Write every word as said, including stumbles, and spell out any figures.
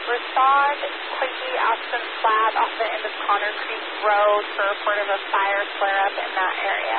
Respond quickly Aspen Flat off the end of Connor Creek Road for a report of a fire flare-up in that area.